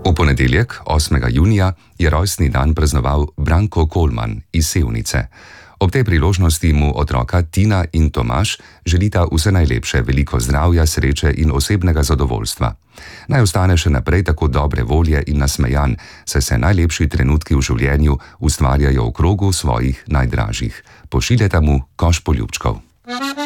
V ponedeljek, 8. junija, je rojstni dan praznoval Branko Kolman iz Sevnice. Ob tej priložnosti mu otroka Tina in Tomaž želita vse najlepše, veliko zdravja, sreče in osebnega zadovoljstva. Naj ostane še naprej tako dobre volje in nasmejan, saj se najlepši trenutki v življenju ustvarjajo v krogu svojih najdražjih. Pošiljata mu koš poljubčkov.